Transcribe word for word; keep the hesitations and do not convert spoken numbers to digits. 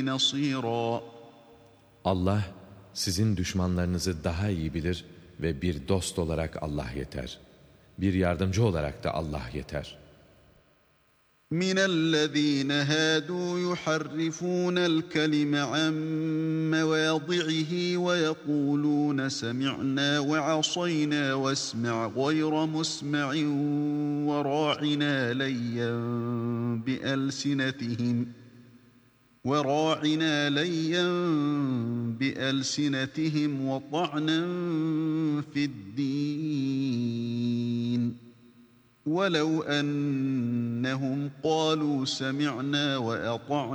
نصيرا. Allah sizin düşmanlarınızı daha iyi bilir ve bir dost olarak Allah yeter. Bir yardımcı olarak da Allah yeter. مِنَ الَّذ۪ينَ هَادُوا يُحَرِّفُونَ الْكَلِمَ عَنْ مَوَاضِعِهِ وَيَقُولُونَ سَمِعْنَا وَعَصَيْنَا وَاسْمَعْ غَيْرَ مُسْمَعٍ وَرَاعِنَا لَيًّا بِأَلْسِنَتِهِمْ وَرَاعِنَا لَيًّا بِأَلْسِنَتِهِمْ وَطَعْنًا فِي الدِّينِ وَلَوْ أَنَّهُمْ قَالُوا سَمِعْنَا وَأَطَعْنَا